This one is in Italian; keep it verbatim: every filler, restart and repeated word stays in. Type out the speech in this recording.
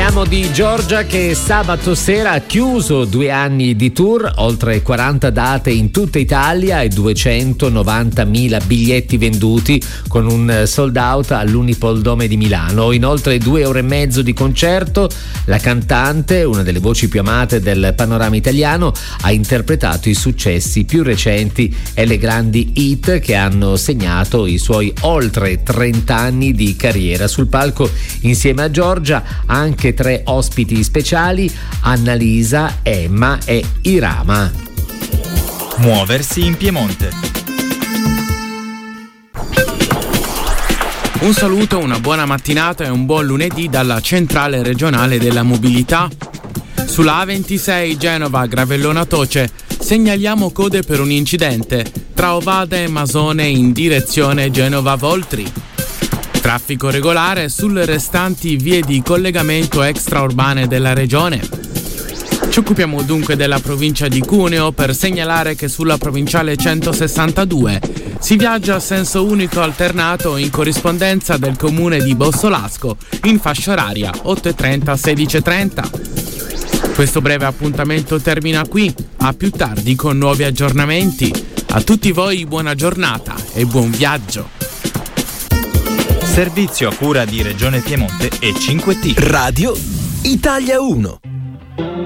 Parliamo di Giorgia che sabato sera ha chiuso due anni di tour, oltre quaranta date in tutta Italia e duecentonovantamila biglietti venduti con un sold out all'Unipol Dome di Milano. In oltre due ore e mezzo di concerto, la cantante, una delle voci più amate del panorama italiano, ha interpretato i successi più recenti e le grandi hit che hanno segnato i suoi oltre trenta anni di carriera. Sul palco insieme a Giorgia anche tre ospiti speciali: Annalisa, Emma e Irama. Muoversi in Piemonte. Un saluto, una buona mattinata e un buon lunedì dalla centrale regionale della mobilità. Sulla A ventisei Genova-Gravellona Toce segnaliamo code per un incidente tra Ovada e Masone in direzione Genova-Voltri. Traffico regolare sulle restanti vie di collegamento extraurbane della regione. Ci occupiamo dunque della provincia di Cuneo per segnalare che sulla provinciale centosessantadue si viaggia a senso unico alternato in corrispondenza del comune di Bossolasco in fascia oraria otto e trenta sedici e trenta. Questo breve appuntamento termina qui, a più tardi con nuovi aggiornamenti. A tutti voi buona giornata e buon viaggio. Servizio a cura di Regione Piemonte e cinque T. Radio Italia uno.